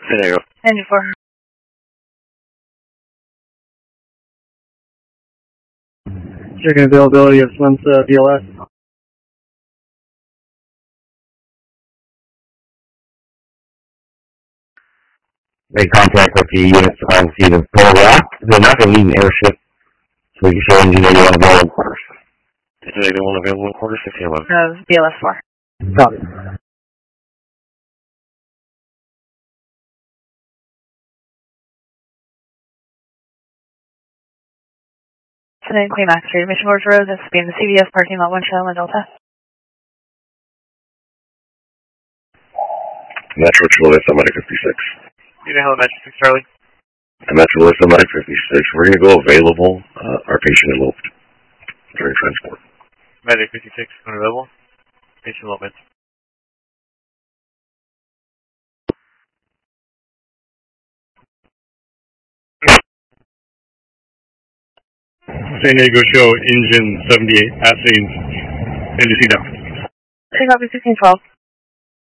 There you go. 94. Checking availability of Slim's BLS. Make contact with the units on scene in Pearl Rock. They're not going to need an airship, so we can show engine 81 available in quarters. Engine 81 available in quarters, 1611. BLS 4. Copy. Today, Queen Max Street, Mission Gorge Road, this being the CVS parking lot 1 Channel Delta. Metro Chula, somebody 56. You know how Metro 6 Charlie? Metro Chula, somebody 56. We're going to go available. Our patient eloped during transport. Medic 56, unavailable. Patient elopement. San Diego Show, engine 78, at scenes, NDC down. Copy 1612.